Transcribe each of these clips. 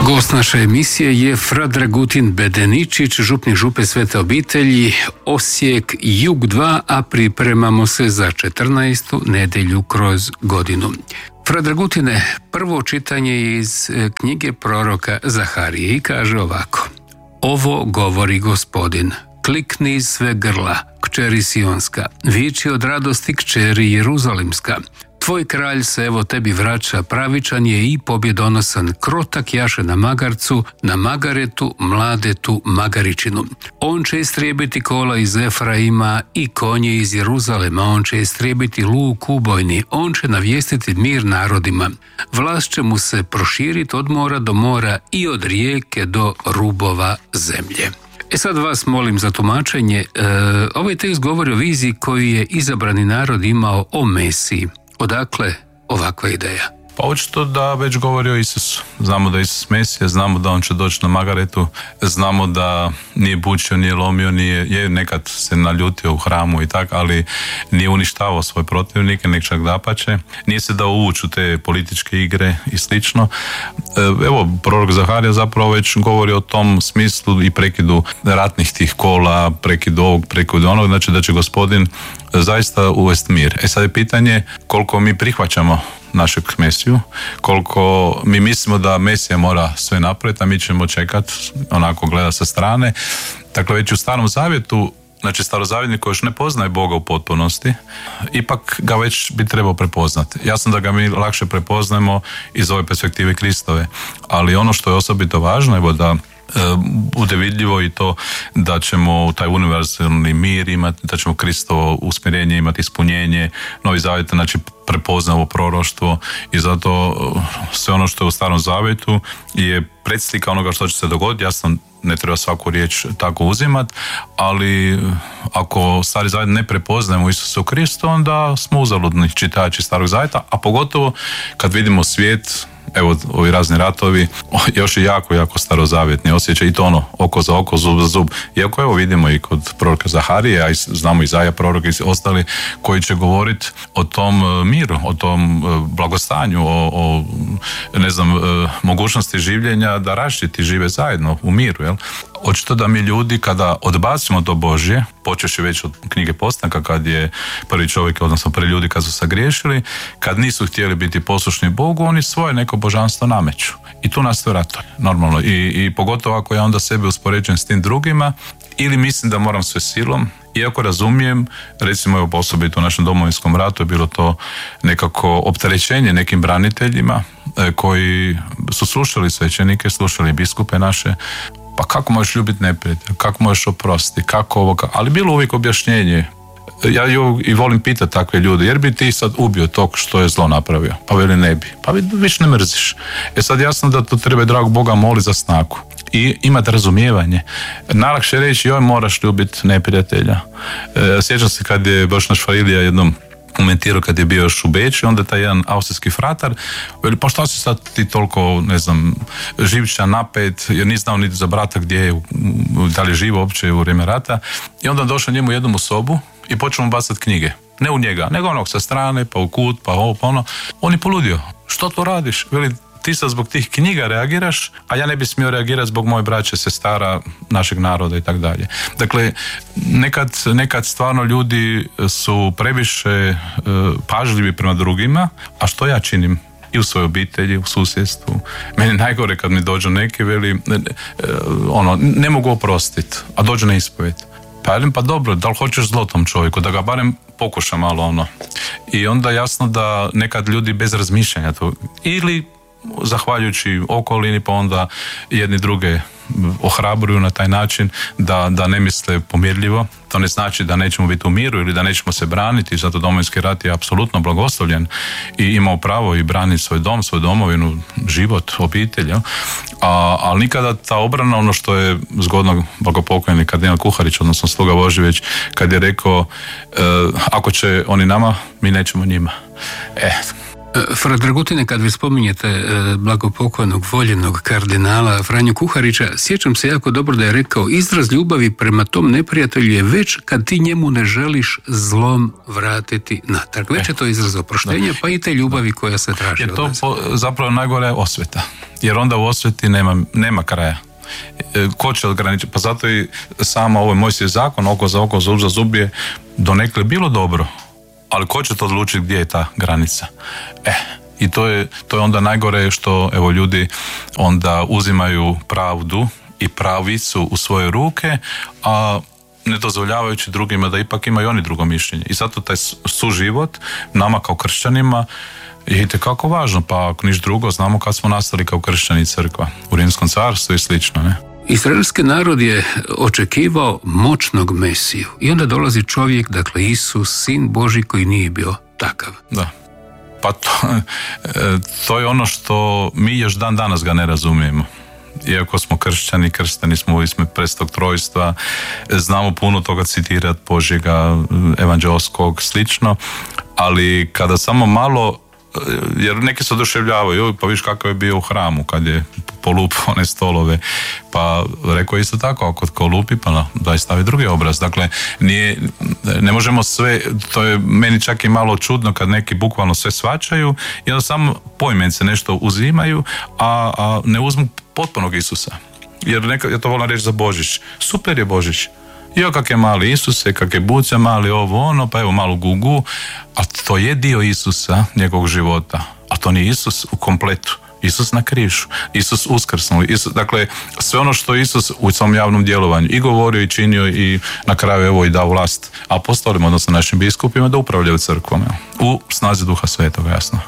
Gost naše emisije je Fra Dragutin Bedeničić, župnik Župe Svete obitelji, Osijek, Jug 2, a pripremamo se za 14. nedjelju kroz godinu. Fra Dragutine, prvo čitanje je iz knjige proroka Zaharije i kaže ovako: Ovo govori Gospodin, klikni iz sve grla, kćeri Sionska, viči od radosti, kćeri Jeruzalimska. Tvoj kralj se evo tebi vraća, pravičan je i pobjedonosan, krotak jaše na magarcu, na magaretu, mladetu, magaričinu. On će istrijebiti kola iz Efraima i konje iz Jeruzalema, on će istrijebiti luk ubojni, on će navijestiti mir narodima. Vlast će mu se proširiti od mora do mora i od rijeke do rubova zemlje. Sad vas molim za tumačenje. Ovaj tekst govori o viziji koju je izabrani narod imao o Mesiji. Odakle ovakva ideja? Pa očito da već govori o Isusu. Znamo da je Isus Mesija, znamo da on će doći na magaretu, znamo da nije bučio, nije lomio, je nekad se naljutio u hramu i tak, ali nije uništavao svoje protivnike, nek čak dapače. Nije se dao uvući u te političke igre i slično. Evo, prorok Zaharija zapravo već govori o tom smislu i prekidu ratnih tih kola, prekidu ovog, prekidu onog, znači da će Gospodin zaista uvesti mir. Sad je pitanje koliko mi prihvaćamo našeg Mesiju, koliko mi mislimo da Mesija mora sve napraviti, a mi ćemo čekati, onako gleda sa strane. Dakle, već u Starom zavjetu, znači starozavjetnik koji još ne poznaje Boga u potpunosti, ipak ga već bi trebao prepoznati. Jasno da ga mi lakše prepoznajemo iz ove perspektive Kristove, ali ono što je osobito važno je da bude vidljivo i to da ćemo taj univerzalni mir imati, da ćemo Kristovo usmjerenje imati, ispunjenje, Novi Zavjet, znači prepoznavo proroštvo, i zato sve ono što je u Starom Zavjetu je predslika onoga što će se dogoditi. Jasno, ne treba svaku riječ tako uzimati, ali ako Stari Zavjet ne prepoznajemo Isusu Kristu, onda smo uzaludni čitači Starog Zavjeta, a pogotovo kad vidimo svijet, evo ovi razni ratovi, još je jako starozavjetni osjećaj, i to ono, oko za oko, zub za zub. Iako evo vidimo i kod proroka Zaharije, a znamo Izaja proroka i ostali koji će govoriti o tom miru, o tom blagostanju, o mogućnosti življenja da različiti žive zajedno u miru, jel? Očito da mi ljudi kada odbacimo to Božje, počevši već od knjige Postanka, kad je prvi čovjek, odnosno prvi ljudi kad su sagriješili, kad nisu htjeli biti poslušni Bogu, oni svoje neko božanstvo nameću. I tu nastaju ratovi, normalno. I pogotovo ako ja onda sebe uspoređujem s tim drugima, ili mislim da moram sve silom, iako razumijem, recimo evo osobito u našem Domovinskom ratu je bilo to nekako opterećenje nekim braniteljima koji su slušali svećenike, slušali biskupe naše. Pa kako možeš ljubiti neprijatelja, kako možeš oprostiti, kako ovo, ali bilo uvijek objašnjenje. Ja i volim pitati takve ljude, jer bi ti sad ubio tog što je zlo napravio? Pa veli ne bi. Pa više ne mrziš. Sad jasno da to treba dragog Boga moli za snagu i imati razumijevanje. Najlakše reći, joj, moraš ljubiti neprijatelja. Sjećam se kad je baš naš Farilija jednom komentirao kad je bio još u Beču, onda taj jedan austrijski fratar veli, pa šta si sad ti toliko, živčan, napet, jer nisi znao niti za brata gdje je, da li je živo uopće u vrijeme rata, i onda došao njemu jednom u sobu i počeo mu bacati knjige. Ne u njega, nego onog sa strane, pa u kut, pa ovo, pa ono. On je poludio. Što to radiš? Veli, ti sad zbog tih knjiga reagiraš, a ja ne bi smio reagirati zbog moje braće, sestara, našeg naroda i tako dalje. Dakle, nekad stvarno ljudi su previše pažljivi prema drugima, a što ja činim? I u svojoj obitelji, u susjedstvu. Meni najgore kad mi dođu neki, veli, ne mogu oprostiti, a dođu na ispovijed. Pa dobro, da li hoćeš zlo tom čovjeku, da ga barem pokuša malo I onda jasno da nekad ljudi bez razmišljanja to, ili zahvaljujući okolini, pa onda jedni druge ohrabruju na taj način da ne misle pomirljivo. To ne znači da nećemo biti u miru ili da nećemo se braniti, zato Domovinski rat je apsolutno blagoslovljen i imao pravo i braniti svoj dom, svoju domovinu, život, obitelj. Ali nikada ta obrana, ono što je zgodno blagopokojni kardinal Kuharić, odnosno sluga Božji već, kad je rekao ako će oni nama, mi nećemo njima. Fra Dragutine, kad vi spominjete blagopokojnog voljenog kardinala Franju Kuharića, sjećam se jako dobro da je rekao: izraz ljubavi prema tom neprijatelju je već kad ti njemu ne želiš zlom vratiti natrag. Već je to izraz oproštenja, pa i te ljubavi koja se traži od nas. Zapravo najgore je osveta, jer onda u osveti nema kraja. Ko će ograničiti? Pa zato i sama ovaj Mojsijев zakon, oko za oko, zub za zub, je donekle bilo dobro, ali ko će to odlučiti gdje je ta granica? I to je onda najgore, što evo ljudi onda uzimaju pravdu i pravicu u svoje ruke, a ne dozvoljavajući drugima da ipak imaju oni drugo mišljenje. I zato taj suživot nama kao kršćanima je itekako važno, pa ako niš drugo, znamo kad smo nastali kao kršćani i crkva u Rimskom carstvu i slično, ne? Izraelski narod je očekivao moćnog Mesiju i onda dolazi čovjek, dakle Isus, Sin Božji, koji nije bio takav. Da. Pa to je ono što mi još dan danas ga ne razumijemo. Iako smo kršćani smo ispred prestog trojstva, znamo puno toga citirati Božjega, evanđelskog, slično, ali kada samo malo, jer neki se oduševljavaju, pa viš kakav je bio u hramu kad je polupao one stolove, pa rekao isto tako, ako tko lupi, pa daj stavi drugi obraz. Dakle, ne možemo sve, to je meni čak i malo čudno kad neki bukvalno sve shvaćaju i onda samo poimence nešto uzimaju, a ne uzmu potpunog Isusa. Jer ja to volim reći za Božić. Super je Božić. Jo, kak je mali Isuse, kak je buca mali ovo ono, pa evo malo gugu, a to je dio Isusa, njegovog života, a to nije Isus u kompletu. Isus na križu, Isus uskrsnuo, dakle sve ono što Isus u svom javnom djelovanju i govorio i činio i na kraju evo i dao vlast apostolima, odnosno našim biskupima, da upravljaju crkvom, u snazi Duha Svetoga, jasno.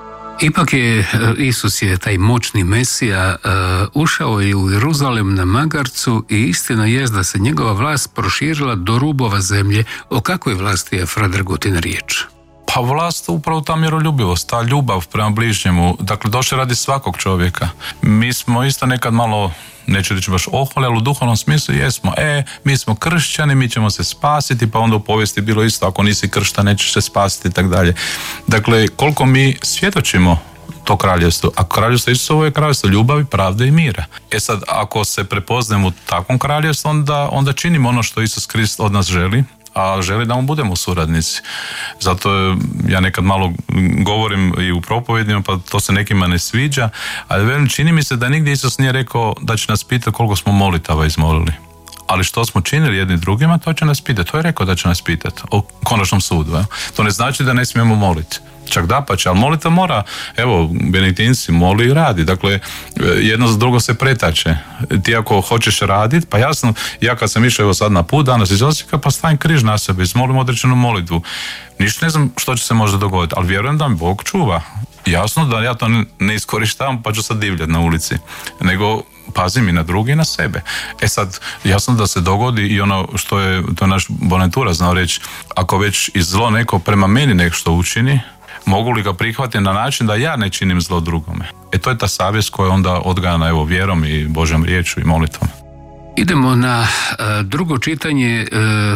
Ipak Isus je taj moćni Mesija, ušao je u Jeruzalem na magarcu i istina je da se njegova vlast proširila do rubova zemlje. O kakvoj vlasti je fra Dragutin riječ? Pa vlast, upravo ta miroljubivost, ta ljubav prema bližnjemu, dakle došle radi svakog čovjeka. Mi smo isto nekad malo, neću reći baš oholi, ali u duhovnom smislu jesmo, mi smo kršćani, mi ćemo se spasiti, pa onda u povijesti bilo isto, ako nisi kršćan nećeš se spasiti i tako dalje. Dakle, koliko mi svjedočimo to kraljevstvo, a kraljevstvo Isusovo je kraljevstvo ljubavi, pravde i mira. Sad, ako se prepoznajemo u takvom kraljevstvu, onda činimo ono što Isus Krist od nas želi, a želi da mu budemo suradnici. Zato ja nekad malo govorim i u propovedima, pa to se nekima ne sviđa, ali čini mi se da nigdje Isus nije rekao da će nas pitati koliko smo molitava izmolili. Ali što smo činili jedni drugima, to će nas pitati. To je rekao da će nas pitati o konačnom sudu. To ne znači da ne smijemo moliti. Čak dapače, ali molita mora, evo, benediktinci moli i radi. Dakle, jedno za drugo se pretače. Ti ako hoćeš raditi, pa jasno, ja kad sam išao evo sad na put danas iz Osijeka, pa stavim križ na sebe, izmolim određenu molitvu. Ništa ne znam što će se možda dogoditi, ali vjerujem da mi Bog čuva. Jasno da ja to ne iskorištavam pa ću sad divljati na ulici, nego pazim i na drugi i na sebe. Sad, jasno da se dogodi i ono što je, to je naš Bonaventura znao reći, ako već iz zlo neko prema meni nešto učini, mogu li ga prihvatiti na način da ja ne činim zlo drugome? To je ta savjest koja onda odgajana evo vjerom i Božjom riječju i molitvom. Idemo na drugo čitanje.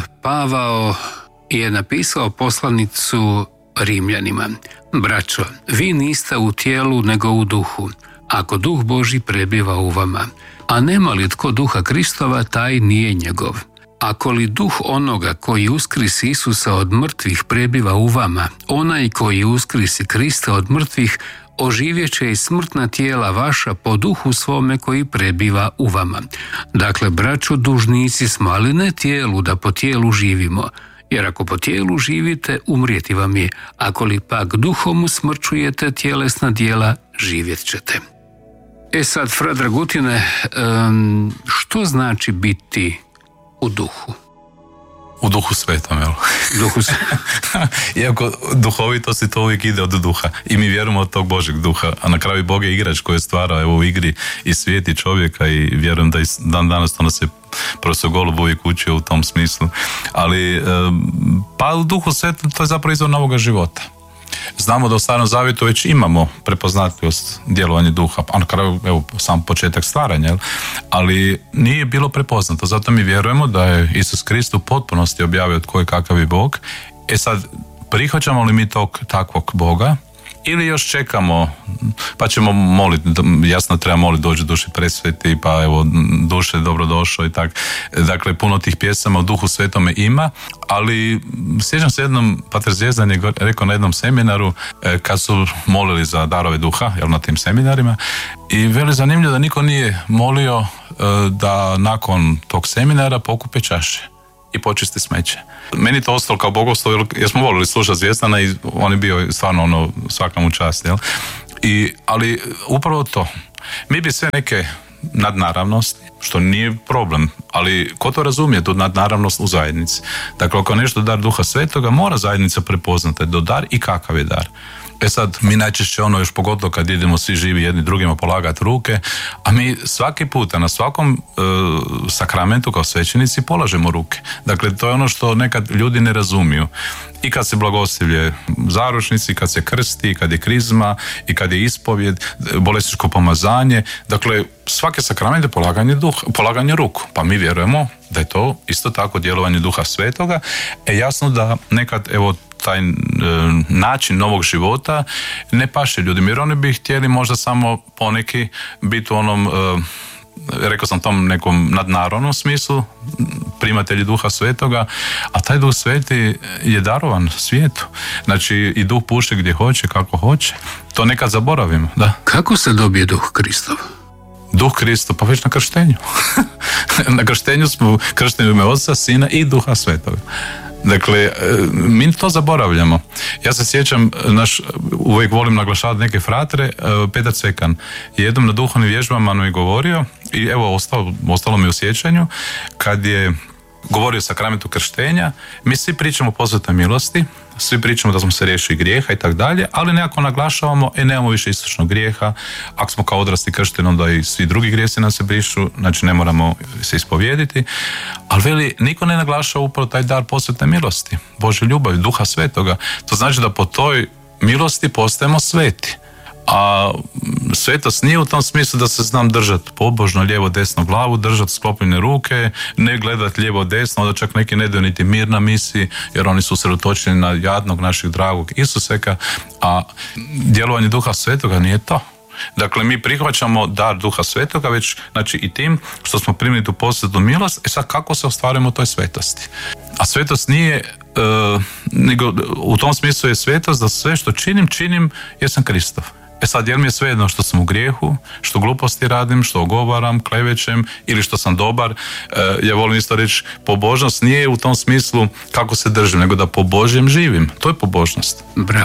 Pavao je napisao poslanicu Rimljanima. Braćo, vi niste u tijelu nego u duhu, ako duh Božji prebiva u vama. A nema li tko duha Kristova, taj nije njegov. Ako li duh onoga koji uskrisi Isusa od mrtvih prebiva u vama, onaj koji uskrisi Krista od mrtvih, oživjet će i smrtna tijela vaša po duhu svome koji prebiva u vama. Dakle, braćo, dužnici smo, ali ne tijelu, da po tijelu živimo. Jer ako po tijelu živite, umrijeti vam je. Ako li pak duhom usmrćujete tjelesna djela, živjet ćete. Sad, fra Dragutine, što znači biti u duhu? U duhu svetom, jel? Duhu svetom. Iako duhovitosti to uvijek ide od duha i mi vjerujemo od tog Božeg duha, a na kraju Bog je igrač koji je stvarao u igri i svijet i čovjeka i vjerujem da i dan danas to nas je profesor Golub uvijek učio u tom smislu. Ali pa u duhu svetom to je zapravo izvor novoga života. Znamo da u Starom zavjetu već imamo prepoznatljivost djelovanja duha, a na kraju evo, sam početak stvaranja, jel? Ali nije bilo prepoznato, zato mi vjerujemo da je Isus Krist u potpunosti objavio tko je kakav je Bog. Sad, prihvaćamo li mi tog takvog Boga ili još čekamo, pa ćemo moliti, jasno treba moliti dođi duši presveti, pa evo duše dobrodošao i tak. Dakle, puno tih pjesama u Duhu Svetome ima, ali sjećam se jednom, pater Zvijezdan je rekao na jednom seminaru, kad su molili za darove duha, jel, na tim seminarima, i veli zanimljivo da niko nije molio da nakon tog seminara pokupe čaše i počisti smeće. Meni to ostalo kao bogoslov, jer smo volili slušati Zvijezdana i on je bio stvarno svaka mu čast, jel? Ali upravo to. Mi bi sve neke nadnaravnosti, što nije problem, ali ko to razumije, tu nadnaravnost u zajednici? Dakle, ako nešto dar Duha Svetoga, mora zajednica prepoznati do dar i kakav je dar. Sad, mi najčešće još pogotovo kad idemo svi živi jedni drugima polagati ruke, a mi svaki puta na svakom sakramentu kao svećenici polažemo ruke. Dakle, to je ono što nekad ljudi ne razumiju. I kad se blagoslivlje zaručnici, kad se krsti, kad je krizma i kad je ispovjed, bolesničko pomazanje. Dakle, svaki sakrament je polaganje ruku. Pa mi vjerujemo da je to isto tako djelovanje Duha Svetoga. Jasno da nekad, evo, taj način novog života ne paše ljudima, jer oni bi htjeli možda samo poneki biti u onom, rekao sam tom nekom nadnaravnom smislu, primatelji Duha Svetoga, a taj Duh Sveti je darovan svijetu. Znači i Duh puše gdje hoće, kako hoće. To nekad zaboravimo, da. Kako se dobije Duh Kristov? Duh Kristov, pa već na krštenju. Na krštenju smo kršteni u ime Oca, Sina i Duha Svetoga. Dakle, mi to zaboravljamo. Ja se sjećam, uvijek volim naglašavati neke fratre, Petar Cvekan je jednom na duhovnim vježbama nam je govorio i evo ostalo mi u sjećanju, kad je govorio o sakramentu krštenja, mi svi pričamo o posvetnoj milosti, svi pričamo da smo se riješili grijeha i tak dalje, ali nekako naglašavamo, nemamo više istočnog grijeha, ako smo kao odrasli kršteni, onda i svi drugi grijesi nam se brišu, znači ne moramo se ispovijediti, ali veli, niko ne naglašava upravo taj dar posvetne milosti, Božje ljubavi, Duha Svetoga. To znači da po toj milosti postajemo sveti. A svetost nije u tom smislu da se znam držati pobožno lijevo desno glavu, držati sklopljene ruke, ne gledati lijevo desno, onda čak neki ne daju niti mir na misi, jer oni su usredotočeni na jadnog našeg dragog Isuseka, a djelovanje Duha Svetoga nije to. Dakle, mi prihvaćamo dar Duha Svetoga već, znači i tim što smo primili tu posvetnu milost, sad kako se ostvarujemo u toj svetosti? A svetost nije, nego u tom smislu je svetost da sve što činim jer sam Kristov. Sad, jel mi je svejedno što sam u grijehu, što gluposti radim, što ogovaram, klevećem ili što sam dobar? Ja volim isto reći, pobožnost nije u tom smislu kako se držim, nego da po Božjem živim. To je pobožnost.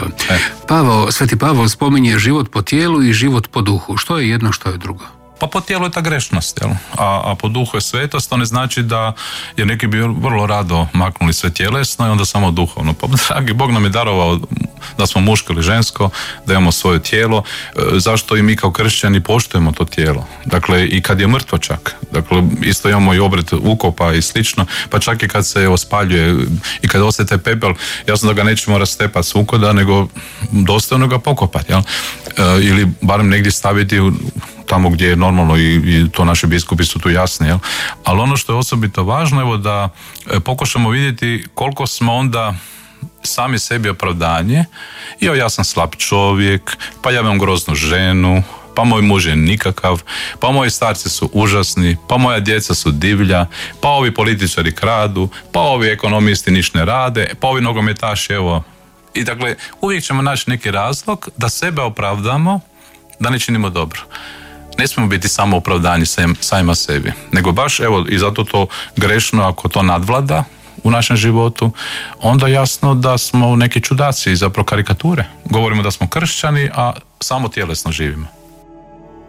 Bravo. Sveti Pavao spominje život po tijelu i život po duhu. Što je jedno, što je drugo? Pa po tijelu je ta grešnost, jel? A po duhu je svetost, to ne znači da, jer neki bi vrlo rado maknuli sve tjelesno i onda samo duhovno. Pa dragi Bog nam je darovao da smo muško ili žensko, da imamo svoje tijelo, zašto i mi kao kršćani poštujemo to tijelo? Dakle, i kad je mrtvo čak, dakle, isto imamo i obred ukopa i slično, pa čak i kad se spaljuje i kad ostaje taj pepel, jasno da ga nećemo rastepati s ukoda, nego dostojno ga pokopati, jel? Ili barem negdje staviti tamo gdje je normalno i to naši biskupi su tu jasni, jel? Ali ono što je osobito važno, evo da pokušamo vidjeti koliko smo onda sami sebi opravdanje, ja sam slab čovjek, pa ja imam groznu ženu, pa moj muž je nikakav, pa moji starci su užasni, pa moja djeca su divlja, pa ovi političari kradu, pa ovi ekonomisti niš ne rade, pa ovi nogometaši, evo. I dakle, uvijek ćemo naći neki razlog da sebe opravdamo, da ne činimo dobro. Ne smijemo biti samo opravdani samima sebi, nego baš, evo, i zato to grešno, ako to nadvlada u našem životu, onda jasno da smo neki čudaci, zapravo karikature. Govorimo da smo kršćani, a samo tjelesno živimo.